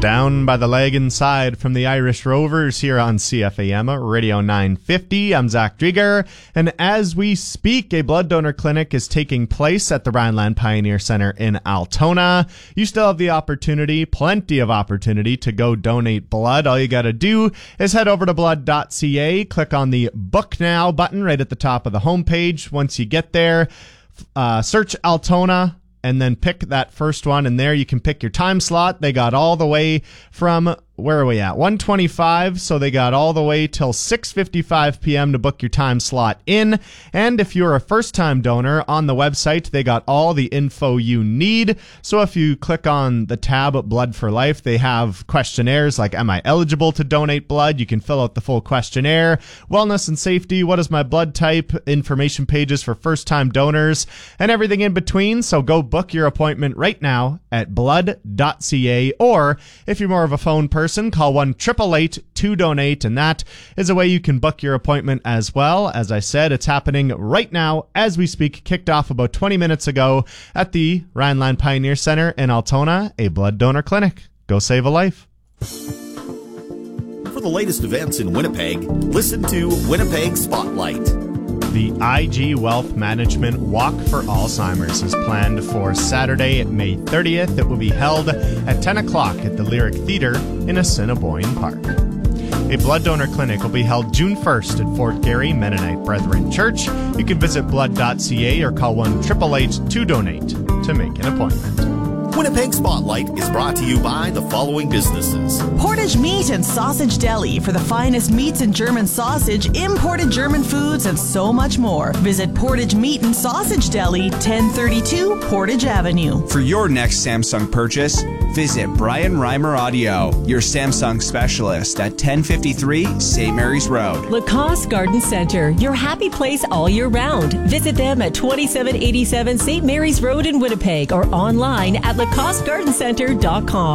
Down by the leg inside from the Irish Rovers here on CFAM Radio 950. I'm Zach Drieger, and as we speak, a blood donor clinic is taking place at the Rhineland Pioneer Center in Altona. You still have the opportunity, plenty of opportunity, to go donate blood. All you got to do is head over to blood.ca, click on the Book Now button right at the top of the homepage. Once you get there, search Altona, and then pick that first one, and there you can pick your time slot. They got all the way from, where are we at, 1:25, so they got all the way till 6:55 p.m. to book your time slot in. And if you're a first-time donor, on the website, they got all the info you need. So if you click on the tab Blood for Life, they have questionnaires like, am I eligible to donate blood? You can fill out the full questionnaire. Wellness and safety, what is my blood type? Information pages for first-time donors, and everything in between. So go book your appointment right now at blood.ca, or if you're more of a phone person, call 1-888-2DONATE, and that is a way you can book your appointment as well. As I said, it's happening right now as we speak, kicked off about 20 minutes ago at the Rhineland Pioneer Center in Altona, a blood donor clinic. Go save a life. For the latest events in Winnipeg, listen to Winnipeg Spotlight. The IG Wealth Management Walk for Alzheimer's is planned for Saturday, May 30th. It will be held at 10 o'clock at the Lyric Theatre in Assiniboine Park. A blood donor clinic will be held June 1st at Fort Garry Mennonite Brethren Church. You can visit blood.ca or call 1-888-2DONATE to make an appointment. Winnipeg Spotlight is brought to you by the following businesses. Portage Meat and Sausage Deli for the finest meats and German sausage, imported German foods, and so much more. Visit Portage Meat and Sausage Deli, 1032 Portage Avenue. For your next Samsung purchase, visit Brian Reimer Audio, your Samsung specialist at 1053 St. Mary's Road. Lacoste Garden Center, your happy place all year round. Visit them at 2787 St. Mary's Road in Winnipeg or online at lacostegardencenter.com.